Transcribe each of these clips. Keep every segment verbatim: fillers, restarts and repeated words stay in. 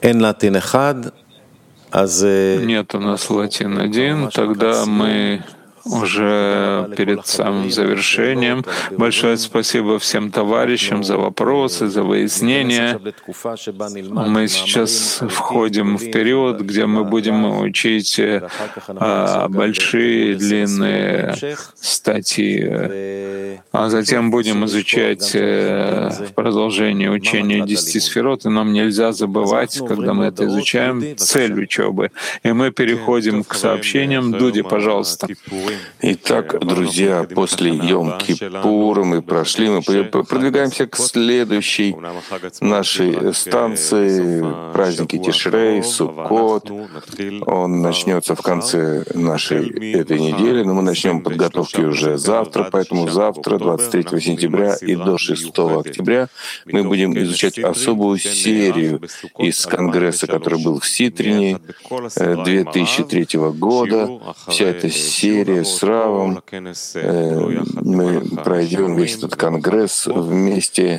Нет у нас латин один, тогда мы уже перед самым завершением. Большое спасибо всем товарищам за вопросы, за выяснения. Мы сейчас входим в период, где мы будем учить а, большие, длинные статьи, а затем будем изучать в продолжении учения десяти сферот, и нам нельзя забывать, когда мы это изучаем, цель учебы. И мы переходим к сообщениям. Дуди, пожалуйста. Итак, друзья, после Йом-Кипура мы прошли, мы продвигаемся к следующей нашей станции, праздники Тишрей, Суккот. Он начнется в конце нашей этой недели, но мы начнем подготовки уже завтра, поэтому завтра, двадцать третьего сентября и до шестого октября, мы будем изучать особую серию из конгресса, который был в Ситрине две тысячи третьего года. Вся эта серия с Равом, э, мы пройдем весь этот конгресс вместе.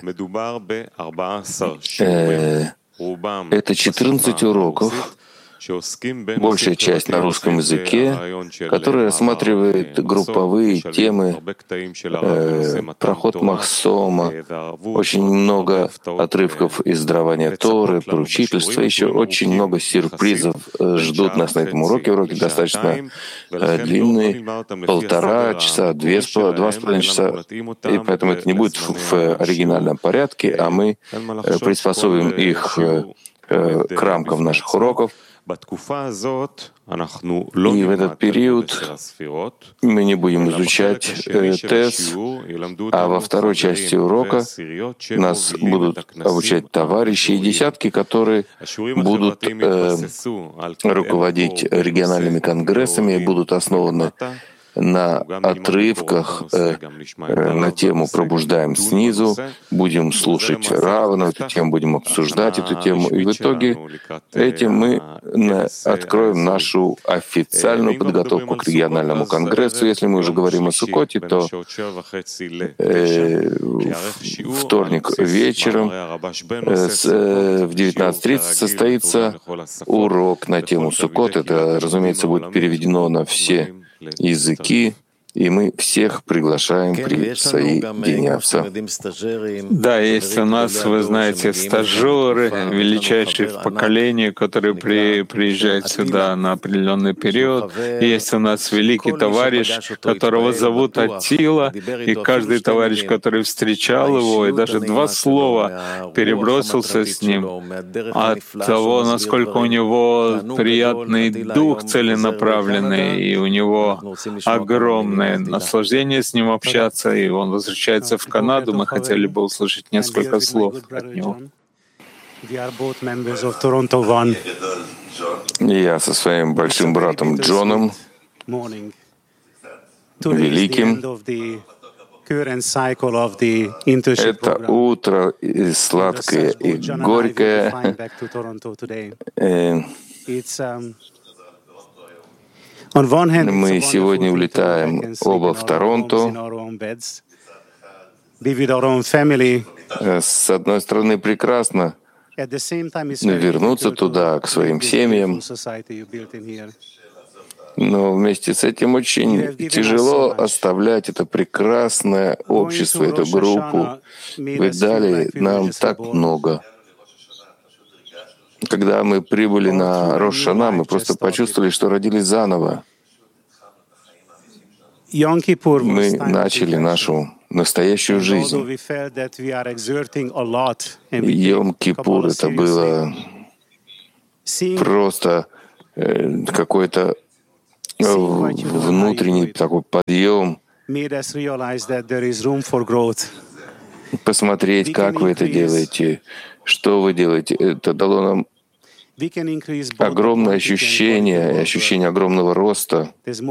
Э, это четырнадцать уроков, большая часть на русском языке, который рассматривает групповые темы, э, проход Махсома, очень много отрывков из дарования Торы, поручительства, еще очень много сюрпризов ждут нас на этом уроке. Уроки достаточно э, длинные, полтора часа, две с половиной, два с половиной часа, и поэтому это не будет в, в оригинальном порядке, а мы э, приспособим их э, э, к рамкам наших уроков. И в этот период мы не будем изучать э, ТЭС, а во второй части урока нас будут обучать товарищи и десятки, которые будут э, руководить региональными конгрессами и будут основаны на отрывках э, э, на тему «Пробуждаем снизу», будем слушать Рава, на эту тему будем обсуждать эту тему, и в итоге этим мы на, откроем нашу официальную подготовку к региональному конгрессу. Если мы уже говорим о Суккоте, то э, вторник вечером э, с, э, в девятнадцать тридцать состоится урок на тему Суккот. Это, разумеется, будет переведено на все языки, и мы всех приглашаем присоединяться. Да, есть у нас, вы знаете, стажеры, величайшие в поколении, которые при, приезжают сюда на определенный период. Есть у нас великий товарищ, которого зовут Атила, и каждый товарищ, который встречал его, и даже два слова перебросился с ним от того, насколько у него приятный дух целенаправленный, и у него огромное наслаждение с ним общаться, и он возвращается в Канаду. Мы хотели бы услышать несколько слов от него. Я со своим большим братом Джоном, великим. Это утро и сладкое и горькое. Мы сегодня улетаем оба в Торонто. С одной стороны, прекрасно вернуться туда, к своим семьям, но вместе с этим очень тяжело оставлять это прекрасное общество, эту группу. Вы дали нам так много. Когда мы прибыли на Рош Шана, мы просто почувствовали, что родились заново. Мы начали нашу настоящую жизнь. Йом-Кипур — это было просто э, какой-то внутренний такой подъем. Посмотреть, как вы это делаете, что вы делаете. Это дало нам огромное ощущение, ощущение огромного роста,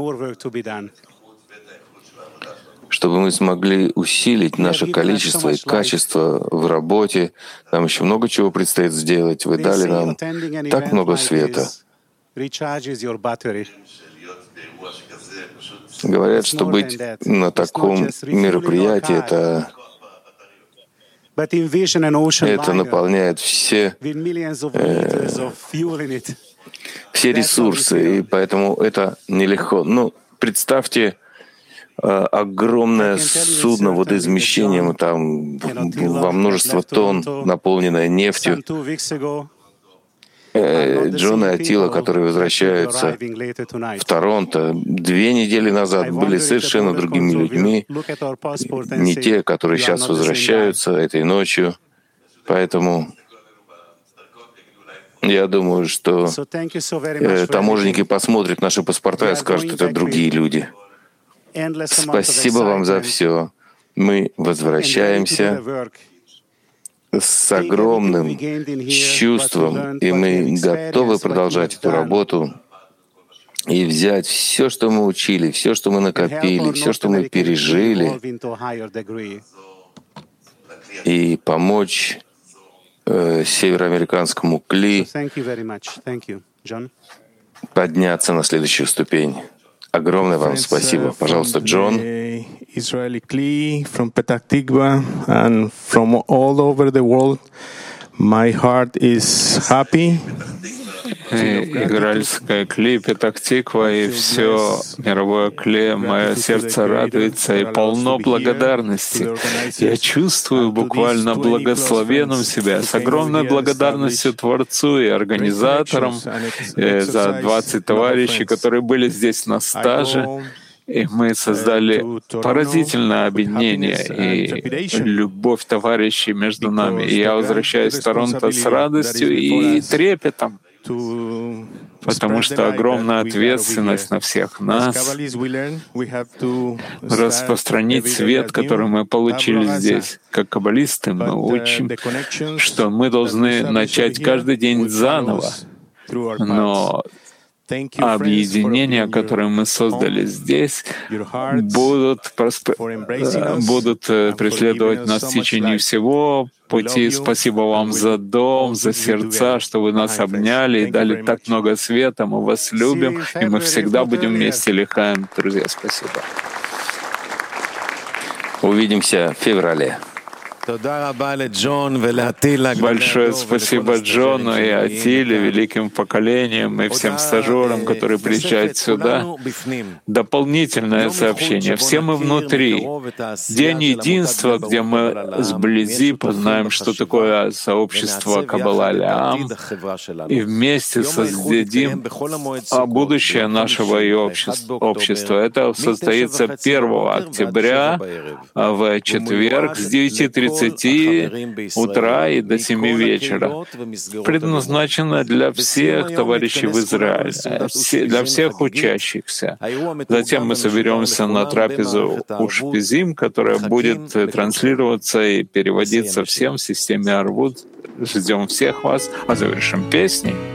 чтобы мы смогли усилить наше количество и качество в работе. Нам еще много чего предстоит сделать. Вы дали нам так много света. Говорят, что быть на таком мероприятии — это Это наполняет все, э, все ресурсы, и поэтому это нелегко. Ну, представьте, огромное судно водоизмещением там во множество тонн, наполненное нефтью. Джон и Атила, которые возвращаются в Торонто, две недели назад были совершенно другими людьми, не те, которые сейчас возвращаются этой ночью. Поэтому я думаю, что таможенники посмотрят наши паспорта и скажут, это другие люди. Спасибо вам за все. Мы возвращаемся с огромным чувством, и мы готовы продолжать эту работу и взять все, что мы учили, все, что мы накопили, все, что мы пережили, и помочь э, североамериканскому КЛИ подняться на следующую ступень. Огромное вам спасибо. Пожалуйста, Джон. Israeli Kli from Petah Tikva and from all over the world. My heart is happy. Израильская Кли, Петах Тиква и все мировое Кли, мое сердце радуется и полно благодарности. Я чувствую буквально благословенным себя, с огромной благодарностью Творцу и организаторам за двадцать товарищей, которые были здесь на стаже. И мы создали поразительное объединение и любовь товарищей между нами. И я возвращаюсь в Торонто с радостью и трепетом, потому что огромная ответственность на всех нас распространить свет, который мы получили здесь. Как каббалисты мы учим, что мы должны начать каждый день заново. Но объединения, которые мы создали здесь, будут, просп... будут преследовать нас в течение всего пути. Спасибо вам за дом, за сердца, что вы нас обняли и дали так много света. Мы вас любим, и мы всегда будем вместе. Лихаем, друзья, спасибо. Увидимся в феврале. Большое спасибо Джону и Атиле, великим поколениям и всем стажерам, которые приезжают сюда. Дополнительное сообщение. Все мы внутри. День единства, где мы сблизи познаем, что такое сообщество Каббала Леам, и вместе создадим будущее нашего и общества. Это состоится первого октября в четверг с девяти тридцати утра и до семи вечера. Предназначено для всех товарищей в Израиле, для всех учащихся. Затем мы соберемся на трапезу Ушпизим, которая будет транслироваться и переводиться всем в системе Арвуд. Ждем всех вас, а завершим песней.